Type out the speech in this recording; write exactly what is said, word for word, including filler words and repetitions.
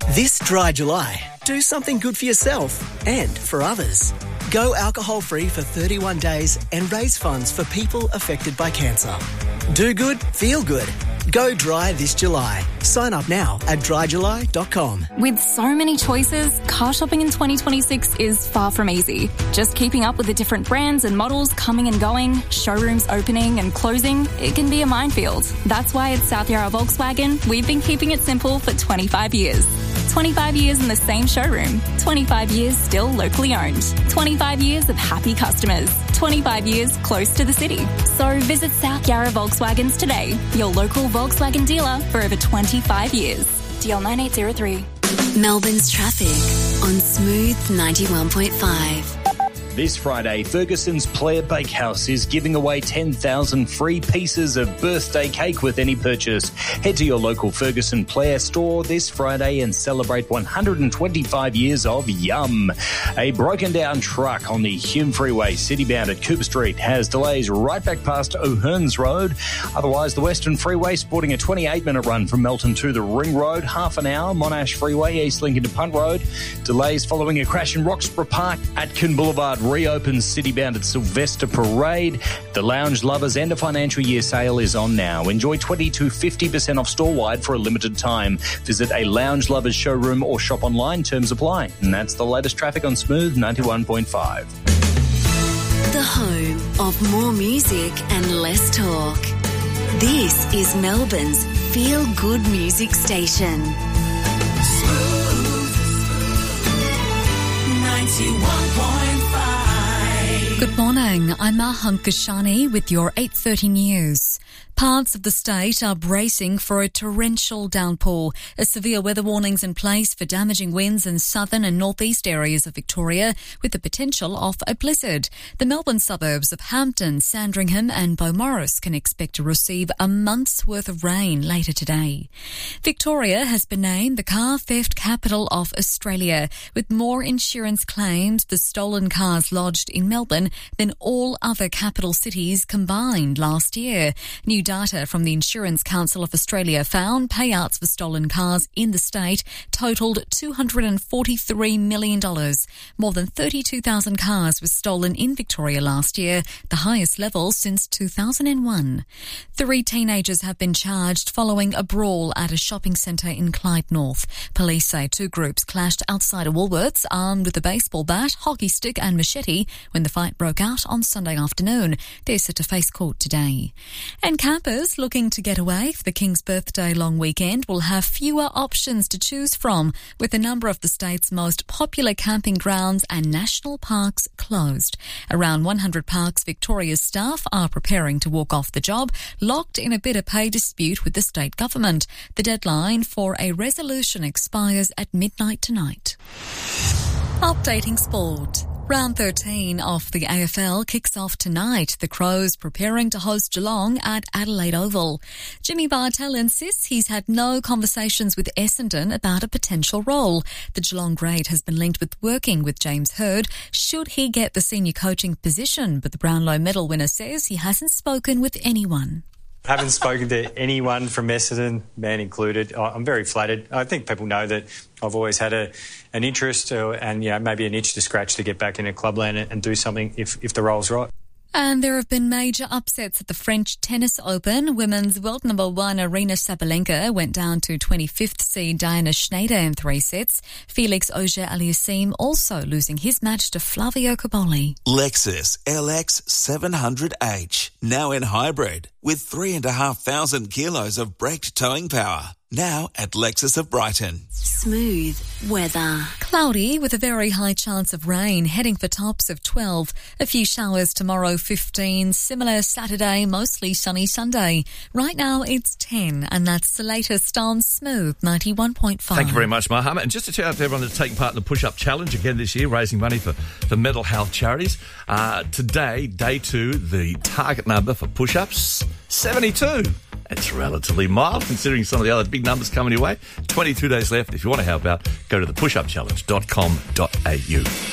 This dry July, do something good for yourself and for others. Go alcohol-free for thirty-one days and raise funds for people affected by cancer. Do good, feel good. Go dry this July. Sign up now at dry july dot com. With so many choices, car shopping in twenty twenty-six is far from easy. Just keeping up with the different brands and models coming and going, showrooms opening and closing, it can be a minefield. That's why at South Yarra Volkswagen, we've been keeping it simple for twenty-five years. twenty-five years in the same showroom. twenty-five years still locally owned. twenty-five years of happy customers. twenty-five years close to the city. So visit South Yarra Volkswagens today, your local Volkswagen dealer for over twenty-five years. D L nine eight zero three. Melbourne's traffic on Smooth ninety-one point five. This Friday, Ferguson's Player Bakehouse is giving away ten thousand free pieces of birthday cake with any purchase. Head to your local Ferguson Player store this Friday and celebrate one hundred twenty-five years of yum. A broken down truck on the Hume Freeway, citybound at Cooper Street, has delays right back past O'Hearns Road. Otherwise, the Western Freeway sporting a twenty-eight minute run from Melton to the Ring Road, half an hour. Monash Freeway, East Lincoln to Punt Road. Delays following a crash in Roxburgh Park. Atkin Boulevard reopens citybound at Sylvester Parade. The Lounge Lovers end of financial year sale is on now. Enjoy twenty to fifty percent off store-wide for a limited time. Visit a Lounge Lovers showroom or shop online. Terms apply. And that's the latest traffic on Smooth ninety-one point five. The home of more music and less talk. This is Melbourne's feel-good music station. Smooth ninety-one point five. Good morning, I'm Maham Kashani with your eight thirty news. Parts of the state are bracing for a torrential downpour. A severe weather warnings in place for damaging winds in southern and northeast areas of Victoria, with the potential of a blizzard. The Melbourne suburbs of Hampton, Sandringham and Beaumaris can expect to receive a month's worth of rain later today. Victoria has been named the car theft capital of Australia, with more insurance claims for stolen cars lodged in Melbourne than all other capital cities combined last year. New data from the Insurance Council of Australia found payouts for stolen cars in the state totaled two hundred forty-three million dollars. More than thirty-two thousand cars were stolen in Victoria last year, the highest level since two thousand one. Three teenagers have been charged following a brawl at a shopping centre in Clyde North. Police say two groups clashed outside a Woolworths armed with a baseball bat, hockey stick and machete when the fight broke out on Sunday afternoon. They're set to face court today. And campers looking to get away for the King's Birthday long weekend will have fewer options to choose from, with a number of the state's most popular camping grounds and national parks closed. Around one hundred Parks Victoria's staff are preparing to walk off the job, locked in a bitter pay dispute with the state government. The deadline for a resolution expires at midnight tonight. Updating sport. Round thirteen of the A F L kicks off tonight. The Crows preparing to host Geelong at Adelaide Oval. Jimmy Bartel insists he's had no conversations with Essendon about a potential role. The Geelong great has been linked with working with James Hird should he get the senior coaching position, but the Brownlow medal winner says he hasn't spoken with anyone. I haven't spoken to anyone from Essendon, man included. I'm very flattered. I think people know that I've always had a an interest uh, and, you know, maybe an itch to scratch to get back into clubland and, and do something if, if the role's right. And there have been major upsets at the French Tennis Open. Women's world number one Aryna Sabalenka went down to twenty-fifth seed Diana Schneider in three sets. Felix Auger-Aliassime also losing his match to Flavio Cobolli. Lexus L X seven hundred H, now in hybrid, with three and a half thousand kilos of braked towing power. Now at Lexus of Brighton. Smooth weather. Cloudy with a very high chance of rain, heading for tops of twelve. A few showers tomorrow, fifteen. Similar Saturday, mostly sunny Sunday. Right now it's ten, and that's the latest on Smooth ninety-one point five. Thank you very much, Mohammed. And just to tell out to everyone that's taking part in the Push-Up Challenge again this year, raising money for, for mental health charities. Uh, today, day two, the target number for push-ups, seventy-two. It's relatively mild considering some of the other big numbers coming your way. twenty-two days left. If you want to help out, go to the push up challenge dot com dot a u.